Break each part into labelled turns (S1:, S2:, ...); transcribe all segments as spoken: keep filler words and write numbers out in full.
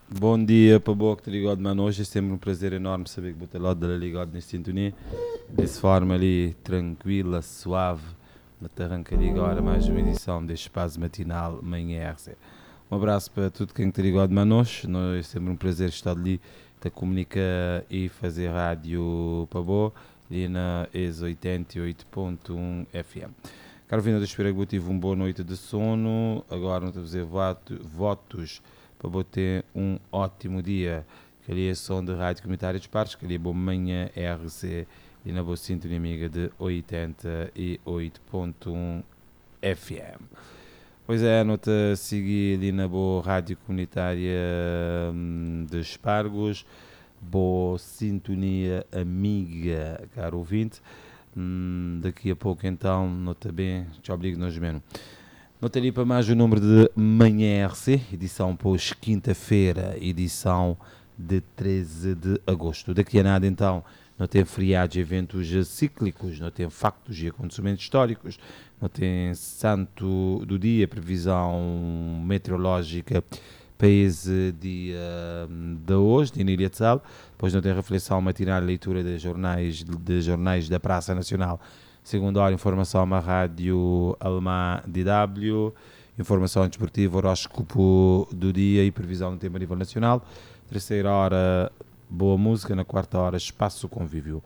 S1: Bom dia para boa que te ligado, mano. Hoje é sempre um prazer enorme saber que vou ter lá de ligado nesta sintonia. Dessa forma ali, tranquila, suave. Mas te arranca ali agora mais uma edição deste espaço matinal Manhã R C. Um abraço para tudo quem te ligado, mano. Hoje é sempre um prazer estar ali, te comunicar e fazer rádio para boa. Ali na E S oitenta e oito ponto um F M. Caro Vina, eu espero que eu tive uma boa noite de sono. Agora não estou a fazer voto, votos para você ter um ótimo dia. Que ali é som de rádio comunitária dos Parques, que ali é boa manhã R C e na boa sintonia amiga de oitenta e oito ponto um F M. Pois é, nota a seguir ali na boa rádio comunitária hum, de Espargos, boa sintonia amiga, caro ouvinte. Hum, daqui a pouco então, nota bem, te obrigo nós menos. Nota ali para mais o número de Manhã R C, edição pós quinta-feira, edição de treze de agosto. Daqui a nada então, não tem feriados e eventos cíclicos, não tem factos e acontecimentos históricos, não tem santo do dia, previsão meteorológica para esse dia de hoje, de Ilha de Sal. Depois não tem reflexão matinal e leitura de jornais, de jornais da Praça Nacional. Segunda hora, informação na rádio alemã D W, informação desportiva, horóscopo do dia e previsão do tempo a nível nacional. Terceira hora, boa música. Na quarta hora, espaço convívio.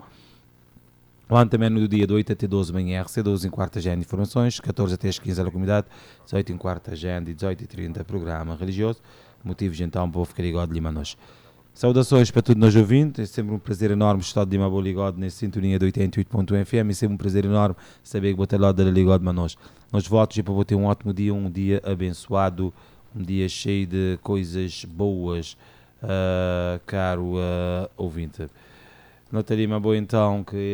S1: Lá também no dia de oito até doze manhã, R C doze em quarta agenda informações, catorze até as quinze da comunidade, dezoito em quarta agenda e dezoito e trinta programa religioso. Motivos então para o ficar ligado de Lima nós. Saudações para todos nós ouvintes, é sempre um prazer enorme estar de uma boa ligado nessa sintonia de oitenta e oito ponto um F M, é sempre um prazer enorme saber que vou ter lá de ligado para nós. Nós votos e para vou ter um ótimo dia, um dia abençoado, um dia cheio de coisas boas, uh, caro uh, ouvinte. Notaria uma boa então que